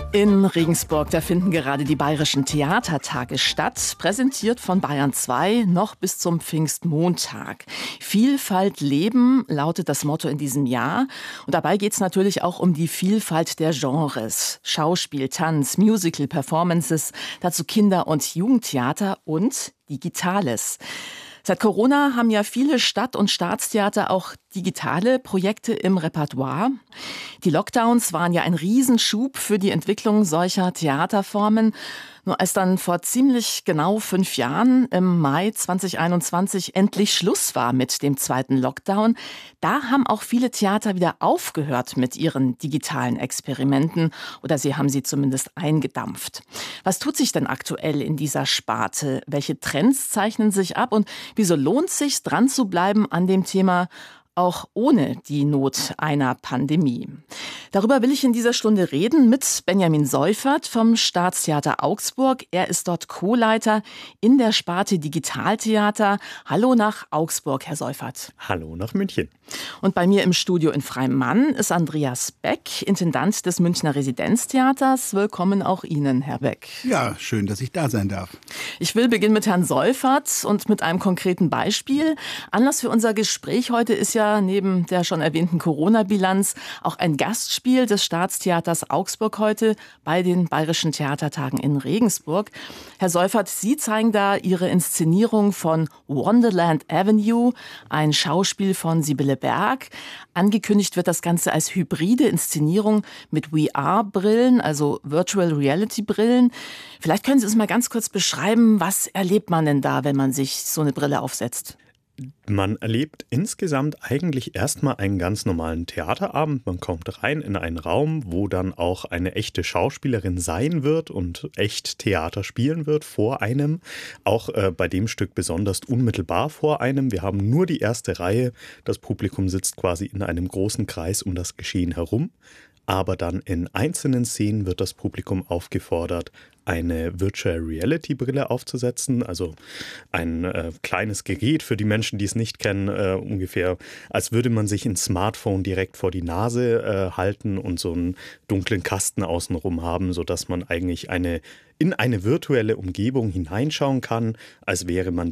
In Regensburg, da finden gerade die Bayerischen Theatertage statt, präsentiert von Bayern 2 noch bis zum Pfingstmontag. Vielfalt leben lautet das Motto in diesem Jahr. Und dabei geht es natürlich auch um die Vielfalt der Genres. Schauspiel, Tanz, Musical, Performances, dazu Kinder- und Jugendtheater und Digitales. Seit Corona haben ja viele Stadt- und Staatstheater auch digitale Projekte im Repertoire. Die Lockdowns waren ja ein Riesenschub für die Entwicklung solcher Theaterformen. Nur als dann vor ziemlich genau 5 Jahren, im Mai 2021, endlich Schluss war mit dem zweiten Lockdown, da haben auch viele Theater wieder aufgehört mit ihren digitalen Experimenten oder sie haben sie zumindest eingedampft. Was tut sich denn aktuell in dieser Sparte? Welche Trends zeichnen sich ab und wieso lohnt es sich, dran zu bleiben an dem Thema, auch ohne die Not einer Pandemie? Darüber will ich in dieser Stunde reden mit Benjamin Seufert vom Staatstheater Augsburg. Er ist dort Co-Leiter in der Sparte Digitaltheater. Hallo nach Augsburg, Herr Seufert. Hallo nach München. Und bei mir im Studio in Freimann ist Andreas Beck, Intendant des Münchner Residenztheaters. Willkommen auch Ihnen, Herr Beck. Ja, schön, dass ich da sein darf. Ich will beginnen mit Herrn Seufert und mit einem konkreten Beispiel. Anlass für unser Gespräch heute ist ja neben der schon erwähnten Corona-Bilanz auch ein Gastspiel des Staatstheaters Augsburg heute bei den Bayerischen Theatertagen in Regensburg. Herr Seufert, Sie zeigen da Ihre Inszenierung von Wonderland Avenue, ein Schauspiel von Sibylle Berg. Angekündigt wird das Ganze als hybride Inszenierung mit VR-Brillen, also Virtual Reality-Brillen. Vielleicht können Sie uns mal ganz kurz beschreiben, was erlebt man denn da, wenn man sich so eine Brille aufsetzt? Man erlebt insgesamt eigentlich erstmal einen ganz normalen Theaterabend. Man kommt rein in einen Raum, wo dann auch eine echte Schauspielerin sein wird und echt Theater spielen wird vor einem. Auch bei dem Stück besonders unmittelbar vor einem. Wir haben nur die erste Reihe. Das Publikum sitzt quasi in einem großen Kreis um das Geschehen herum. Aber dann in einzelnen Szenen wird das Publikum aufgefordert, eine Virtual Reality Brille aufzusetzen, also ein kleines Gerät für die Menschen, die es nicht kennen, ungefähr, als würde man sich ein Smartphone direkt vor die Nase halten und so einen dunklen Kasten außenrum haben, sodass man eigentlich in eine virtuelle Umgebung hineinschauen kann, als wäre man